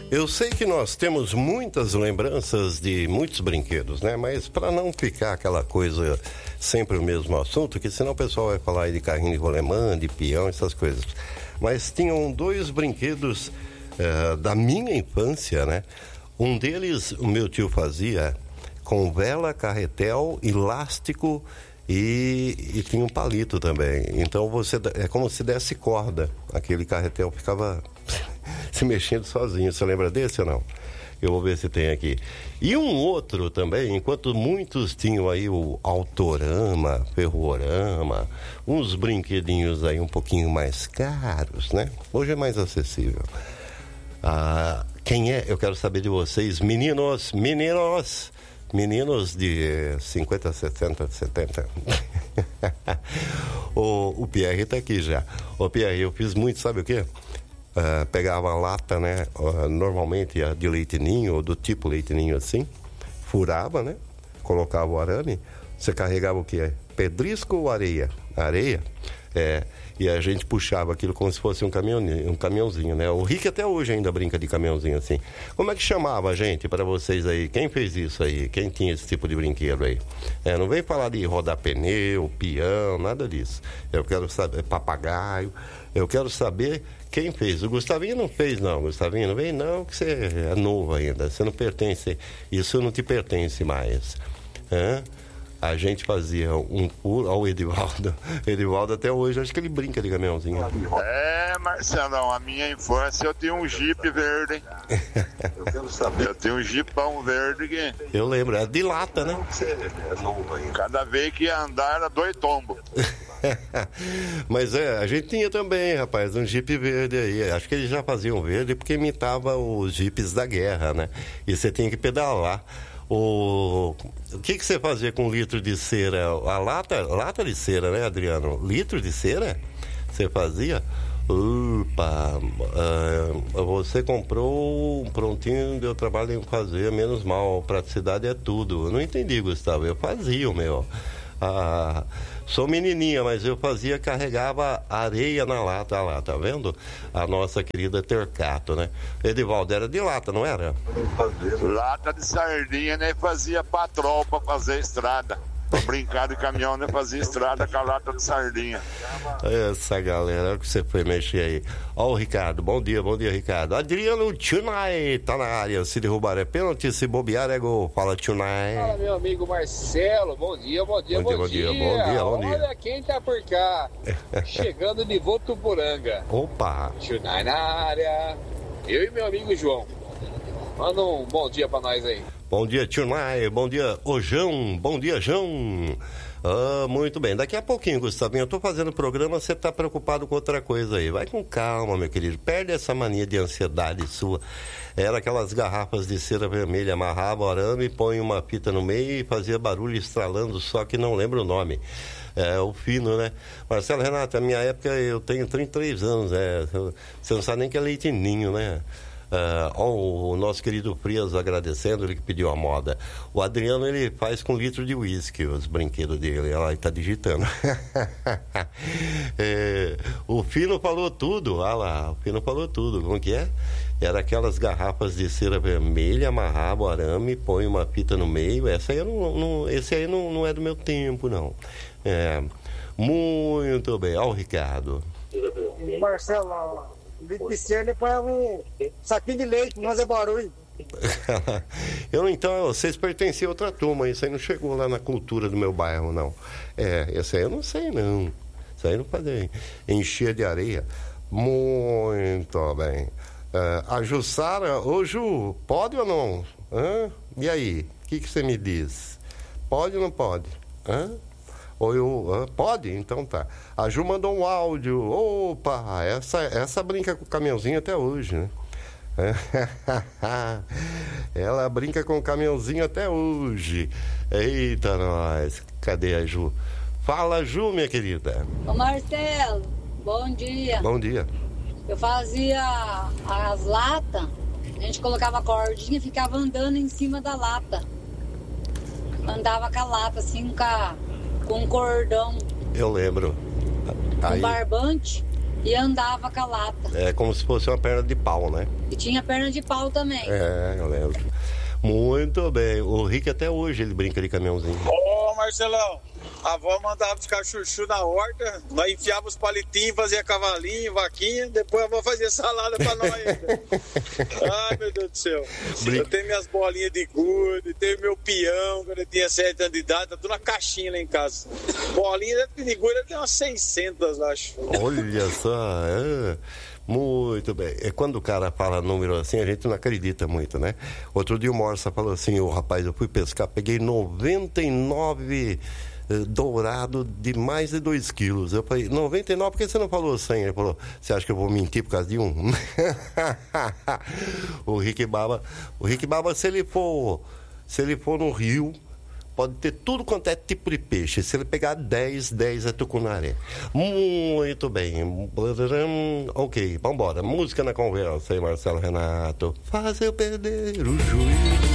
Eu sei que nós temos muitas lembranças de muitos brinquedos, né? Mas para não ficar aquela coisa sempre o mesmo assunto, que senão o pessoal vai falar aí de carrinho de rolemã, de peão, essas coisas. Mas tinham dois brinquedos da minha infância, né? Um deles o meu tio fazia com vela, carretel, elástico e tinha um palito também. Então é como se desse corda. Aquele carretel ficava se mexendo sozinho. Você lembra desse ou não? Eu vou ver se tem aqui. E um outro também, enquanto muitos tinham aí o Autorama, Ferrorama, uns brinquedinhos aí um pouquinho mais caros, né? Hoje é mais acessível. Quem é? Eu quero saber de vocês, meninos de 50, 60, 70. O Pierre tá aqui já. Ô Pierre, eu fiz muito, sabe o quê? Pegava a lata, né? Normalmente a de leite ninho, ou do tipo leite ninho assim, furava, né? Colocava o arame, você carregava o quê? Pedrisco ou areia? Areia, e a gente puxava aquilo como se fosse um caminhãozinho, né? O Rick até hoje ainda brinca de caminhãozinho assim. Como é que chamava a gente para vocês aí? Quem fez isso aí? Quem tinha esse tipo de brinquedo aí? Não vem falar de rodar pneu, peão, nada disso. Eu quero saber, papagaio, eu quero saber quem fez. O Gustavinho não fez, não. Gustavinho, não vem não, que você é novo ainda. Você não pertence, isso não te pertence mais. A gente fazia um pulo ao Edivaldo. Edivaldo até hoje, acho que ele brinca de caminhãozinho. Marcelão, a minha infância eu tinha um Jeep verde, hein? Eu quero saber. Eu tinha um Jeepão verde que... Eu lembro, era de lata, né? Cada vez que ia andar era 2 tombos. Mas a gente tinha também, rapaz, um Jeep verde aí. Acho que eles já faziam verde porque imitava os Jeeps da guerra, né? E você tinha que pedalar. O que você fazia com litro de cera? A lata de cera, né, Adriano? Litro de cera? Você fazia? Opa! Você comprou um prontinho, deu trabalho em fazer, menos mal. Praticidade é tudo. Eu não entendi, Gustavo. Eu fazia o meu. Sou menininha, mas eu carregava areia na lata, lá, tá vendo? A nossa querida Tercato, né? Edivaldo, era de lata, não era? Lata de sardinha, né? Fazia patrol pra fazer estrada. Pra brincar de caminhão, né? Fazia estrada com a lata de sardinha. Essa galera, olha o que você foi mexer aí. Ó o Ricardo, bom dia, Ricardo. Adriano Tchunai tá na área. Se derrubar é pênalti, se bobear é gol. Fala, Tchunai. Fala, meu amigo Marcelo. Bom dia. Olha quem tá por cá. Chegando de Votuporanga. Opa. Tchunai na área. Eu e meu amigo João. Manda um bom dia pra nós aí. Bom dia, Tchunai. Bom dia, Ojão. Bom dia, Jão. Muito bem. Daqui a pouquinho, Gustavinho, eu tô fazendo o programa, você tá preocupado com outra coisa aí. Vai com calma, meu querido. Perde essa mania de ansiedade sua. Era aquelas garrafas de cera vermelha, amarrava o arame, põe uma fita no meio e fazia barulho estralando, só que não lembro o nome. O fino, né? Marcelo, Renato, na minha época eu tenho 33 anos, você não sabe nem que é leite ninho, né? O nosso querido Frias agradecendo, ele que pediu a moda. O Adriano, ele faz com litro de uísque os brinquedos dele. Olha lá, ele tá digitando. O Fino falou tudo. Olha lá, o Fino falou tudo. Como que é? Era aquelas garrafas de cera vermelha, amarrava o arame, põe uma fita no meio. Esse aí não é do meu tempo, não. Muito bem. Olha o Ricardo. Marcelo, litro de cera, põe um saquinho de leite, não fazer barulho. Então, vocês pertenciam a outra turma, isso aí não chegou lá na cultura do meu bairro, não. Esse aí eu não sei, não. Isso aí não fazia. Enchia de areia. Muito bem. A Jussara, ô Ju, pode ou não? E aí, o que você me diz? Pode ou não pode? Pode? Então tá. A Ju mandou um áudio. Opa, essa brinca com o caminhãozinho até hoje, né? Ela brinca com o caminhãozinho até hoje. Eita, nós. Cadê a Ju? Fala, Ju, minha querida. Ô Marcelo, bom dia. Bom dia. Eu fazia as latas, a gente colocava a cordinha e ficava andando em cima da lata. Andava com a lata, assim, com um cordão. Eu lembro. Um barbante. e andava com a lata. É como se fosse uma perna de pau, né? E tinha perna de pau também. É, eu lembro. Muito bem. O Rick até hoje ele brinca de caminhãozinho. Ô, Marcelão, a avó mandava buscar chuchu na horta, nós enfiava os palitinhos, fazia cavalinho, vaquinha, depois a avó fazia salada pra nós ainda. Ai, meu Deus do céu. Eu tenho minhas bolinhas de gude, tenho meu peão, quando eu tinha 7 anos de idade, tá tudo na caixinha lá em casa. Bolinha de gude tem umas 600, acho. Olha só, muito bem. É quando o cara fala número assim, a gente não acredita muito, né? Outro dia o Morsa falou assim, rapaz, eu fui pescar, peguei 99 dourado de mais de 2 quilos. Eu falei, 99, por que você não falou 100? Ele falou, você acha que eu vou mentir por causa de um? O Rick Baba, se ele for no rio, pode ter tudo quanto é tipo de peixe. Se ele pegar 10 é tucunaré. Muito bem. Ok, vambora. Música na conversa aí, Marcelo Renato. Faz eu perder o juízo.